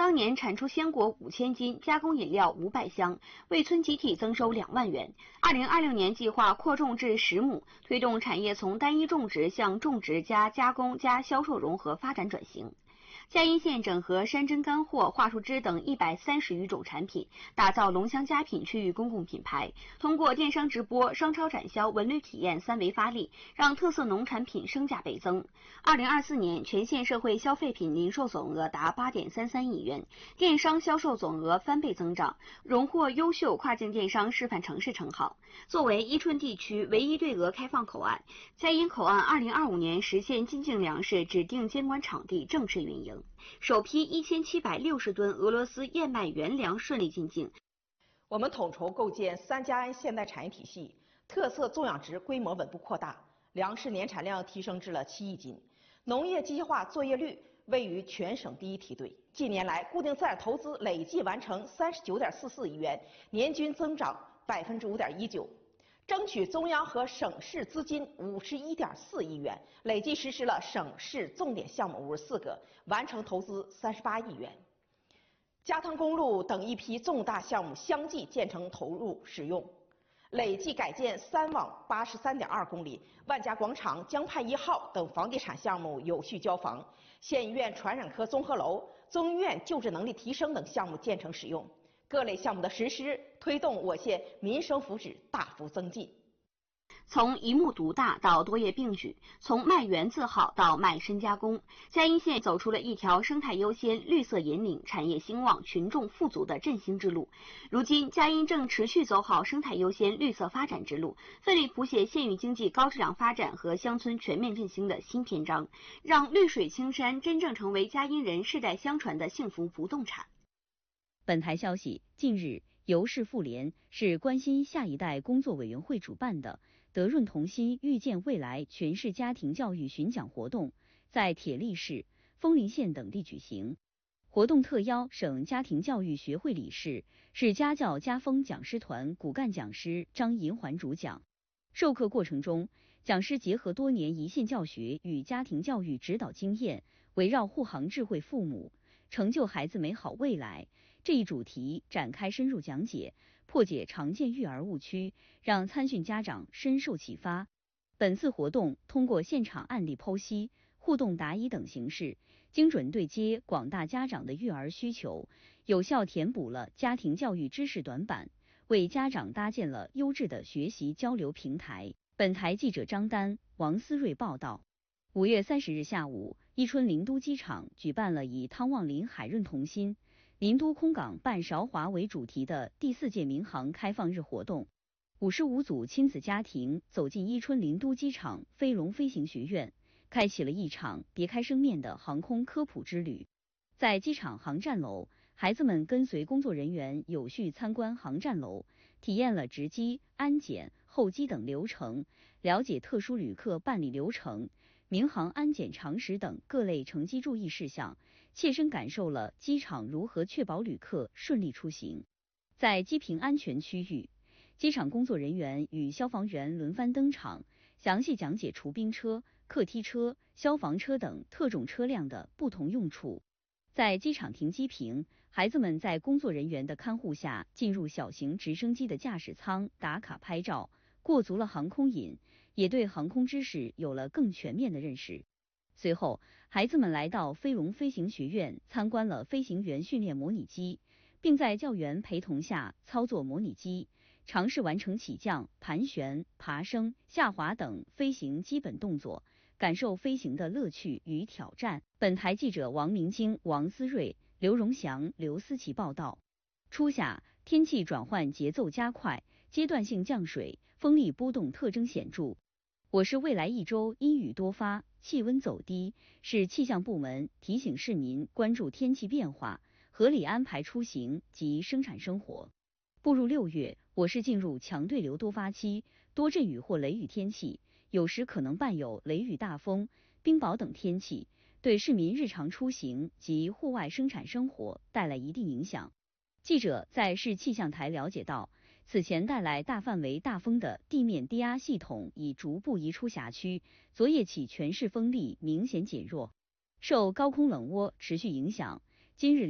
当年产出鲜果5000斤，加工饮料500箱，为村集体增收2万元。2026年计划扩种至10亩，推动产业从单一种植向种植加加工加销售融合发展转型。嘉荫县整合山珍干货、桦树枝等130余种产品，打造龙乡佳品区域公共品牌。通过电商直播、商超展销、文旅体验3维发力，让特色农产品升价倍增。2024年，全县社会消费品零售总额达8.33亿元，电商销售总额翻倍增长，荣获优秀跨境电商示范城市称号。作为伊春地区唯一对俄开放口岸，嘉荫口岸2025年实现进境粮食指定监管场地正式运营。首批1760吨俄罗斯燕麦原粮顺利进境。 我们统筹构建3加 N 现代产业体系，特色种养殖规模稳步扩大，粮食年产量提升至了7亿斤，农业机械化作业率位于全省第1梯队。近年来，固定资产投资累计完成39.44亿元，年均增长5.19%。争取中央和省市资金51.4亿元，累计实施了省市重点项目54个，完成投资38亿元。加汤公路等一批重大项目相继建成投入使用，累计改建3网83.2公里，万家广场、江畔1号等房地产项目有序交房，县医院传染科综合楼、中医院救治能力提升等项目建成使用。各类项目的实施，推动我县民生福祉大幅增进。 从一木独大到多业并举，从卖原字号到卖深加工，嘉荫县走出了一条生态优先、绿色引领、产业兴旺、群众富足的振兴之路。如今，嘉荫正持续走好生态优先、绿色发展之路，奋力谱写县域经济高质量发展和乡村全面振兴的新篇章，让绿水青山真正成为嘉荫人世代相传的幸福不动产。 本台消息，近日，由市妇联、市关心下一代工作委员会主办的德润同心遇见未来全市家庭教育巡讲活动在铁力市、枫林县等地举行。活动特邀省家庭教育学会理事、市家教家风讲师团骨干讲师张银环主讲。授课过程中，讲师结合多年一线教学与家庭教育指导经验，围绕护航智慧父母，成就孩子美好未来这一主题展开深入讲解，破解常见育儿误区，让参训家长深受启发。本次活动通过现场案例剖析、互动答疑等形式，精准对接广大家长的育儿需求，有效填补了家庭教育知识短板，为家长搭建了优质的学习交流平台。本台记者张丹、王思睿报道。5月30日下午，伊春林都机场举办了以汤旺林海润同心、林都空港办韶华为主题的第4届民航开放日活动。55组亲子家庭走进伊春林都机场飞龙飞行学院，开启了一场别开生面的航空科普之旅。在机场航站楼，孩子们跟随工作人员有序参观航站楼，体验了值机、安检、候机等流程，了解特殊旅客办理流程、民航安检常识等各类乘机注意事项，切身感受了机场如何确保旅客顺利出行。在机坪安全区域，机场工作人员与消防员轮番登场，详细讲解除兵车、客梯车、消防车等特种车辆的不同用处。在机场停机坪，孩子们在工作人员的看护下进入小型直升机的驾驶舱打卡拍照，过足了航空瘾，也对航空知识有了更全面的认识。随后，孩子们来到飞龙飞行学院参观了飞行员训练模拟机，并在教员陪同下操作模拟机，尝试完成起降、盘旋、爬升、下滑等飞行基本动作，感受飞行的乐趣与挑战。本台记者王明京、王思睿、刘荣祥、刘思琪报道。初夏，天气转换节奏加快，阶段性降水，风力波动特征显著。我市未来1周阴雨多发，气温走低，市气象部门提醒市民关注天气变化，合理安排出行及生产生活。步入6月，我市进入强对流多发期，多阵雨或雷雨天气，有时可能伴有雷雨大风、冰雹等天气，对市民日常出行及户外生产生活带来一定影响。记者在市气象台了解到，此前带来大范围大风的地面低压系统已逐步移出辖区，昨夜起全市风力明显减弱。受高空冷涡持续影响，今日